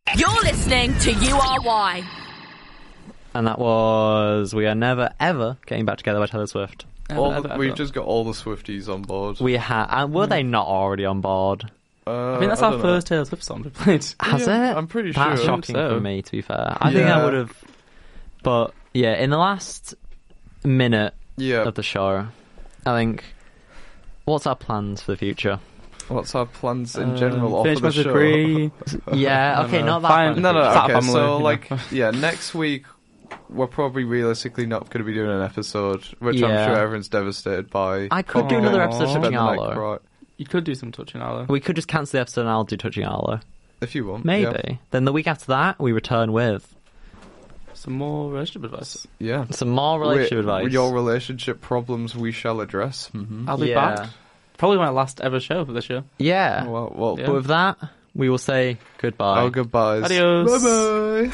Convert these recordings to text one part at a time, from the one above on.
You're listening to URY. And that was We Are Never Ever Getting Back Together by Taylor Swift. We've just got all the Swifties on board. We have, and were they not already on board? I think that's our first Taylor Swift song we played. Has it? I'm pretty sure. That's shocking for me, to be fair. I think I would have... But, yeah, in the last minute of the show, I think... What's our plans for the future? What's our plans in general finish for the my show? degree. Yeah, okay, not that. Fine. No, okay, family, so, you like, know. next week, we're probably realistically not going to be doing an episode, which I'm sure everyone's devastated by. I could do another episode of Touching Arlo. You could do some Touching Arlo. We could just cancel the episode and I'll do Touching Arlo. If you want. Maybe. Yeah. Then the week after that, we return with... Some more relationship advice. Yeah. Some more relationship advice. Your relationship problems we shall address. I'll be back. Probably my last ever show for this year. Yeah. Well, But with that, we will say goodbye. Oh, goodbyes. Adios. Bye-bye.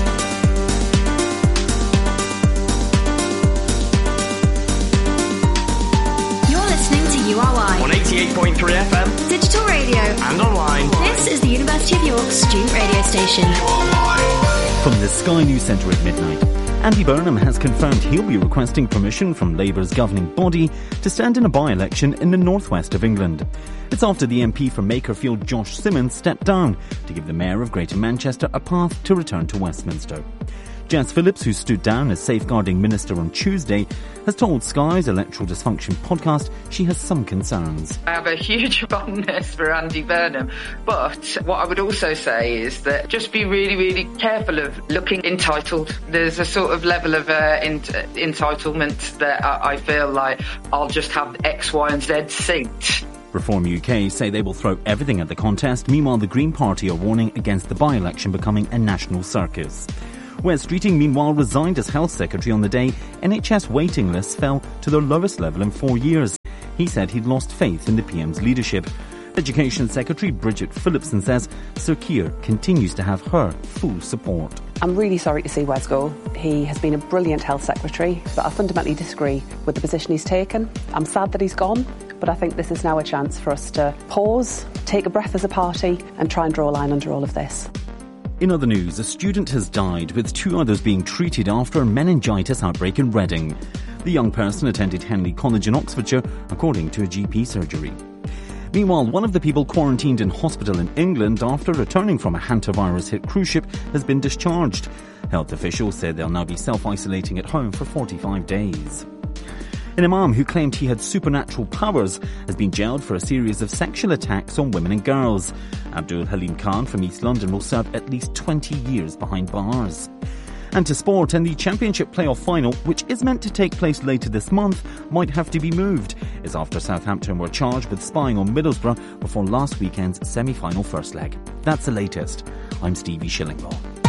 You're listening to URY on 88.3 FM, digital radio, and online. This is the University of York's student radio station. From the Sky News Centre at midnight, Andy Burnham has confirmed he'll be requesting permission from Labour's governing body to stand in a by-election in the northwest of England. It's after the MP from Makerfield, Josh Simmons, stepped down to give the Mayor of Greater Manchester a path to return to Westminster. Jess Phillips, who stood down as Safeguarding Minister on Tuesday, has told Sky's Electoral Dysfunction podcast she has some concerns. I have a huge fondness for Andy Burnham, but what I would also say is that just be really, really careful of looking entitled. There's a sort of level of entitlement that I feel like I'll just have X, Y and Z seat. Reform UK say they will throw everything at the contest. Meanwhile, the Green Party are warning against the by-election becoming a national circus. Wes Streeting, meanwhile, resigned as Health Secretary on the day NHS waiting lists fell to their lowest level in 4 years. He said he'd lost faith in the PM's leadership. Education Secretary Bridget Phillipson says Sir Keir continues to have her full support. I'm really sorry to see Wes go. He has been a brilliant Health Secretary, but I fundamentally disagree with the position he's taken. I'm sad that he's gone, but I think this is now a chance for us to pause, take a breath as a party and try and draw a line under all of this. In other news, a student has died, with 2 others being treated after a meningitis outbreak in Reading. The young person attended Henley College in Oxfordshire, according to a GP surgery. Meanwhile, one of the people quarantined in hospital in England after returning from a hantavirus-hit cruise ship has been discharged. Health officials said they'll now be self-isolating at home for 45 days. An imam who claimed he had supernatural powers has been jailed for a series of sexual attacks on women and girls. Abdul Halim Khan from East London will serve at least 20 years behind bars. And to sport, and the Championship playoff final, which is meant to take place later this month, might have to be moved. It's after Southampton were charged with spying on Middlesbrough before last weekend's semi-final first leg. That's the latest. I'm Stevie Shillinglaw.